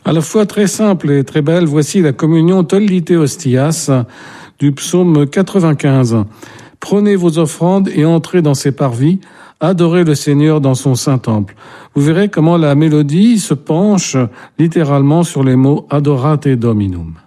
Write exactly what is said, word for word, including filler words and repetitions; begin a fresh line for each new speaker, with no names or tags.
À la fois très simple et très belle, voici la communion Tollite Hostias du psaume quatre-vingt-quinze. Prenez vos offrandes et entrez dans ses parvis, adorez le Seigneur dans son saint temple. Vous verrez comment la mélodie se penche littéralement sur les mots Adorate Dominum.